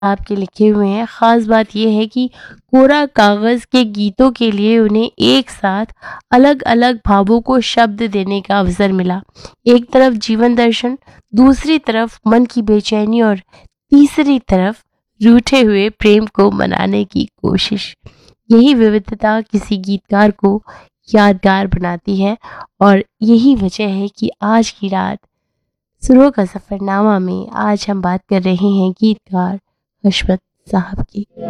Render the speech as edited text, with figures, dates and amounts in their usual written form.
आपके लिखे हुए हैं। ख़ास बात यह है कि कोरा कागज़ के गीतों के लिए उन्हें एक साथ अलग-अलग भावों को शब्द देने का अवसर मिला। एक तरफ जीवन दर्शन, दूसरी तरफ मन की बेचैनी और तीसरी तरफ रूठे हुए प्रेम को मनाने की कोशिश। यही विविधता किसी गीतकार को यादगार बनाती है और यही वजह है कि आज की रात सुरों का सफ़रनामा में आज हम बात कर रहे हैं गीतकार हशमत साहब की।